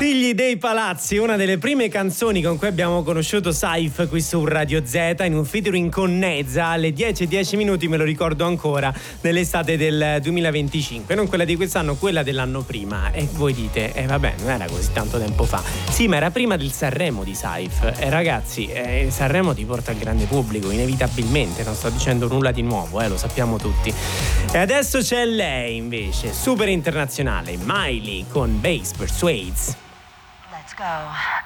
Figli dei palazzi, una delle prime canzoni con cui abbiamo conosciuto Saif qui su Radio Z, in un featuring con Nezza alle 10:10 minuti, me lo ricordo ancora, nell'estate del 2025, non quella di quest'anno, quella dell'anno prima. E voi dite, vabbè, non era così tanto tempo fa. Sì, ma era prima del Sanremo di Saif. E ragazzi, Sanremo ti porta al grande pubblico, inevitabilmente, non sto dicendo nulla di nuovo, lo sappiamo tutti. E adesso c'è lei invece, super internazionale, Miley con Bass Persuades. Let's go.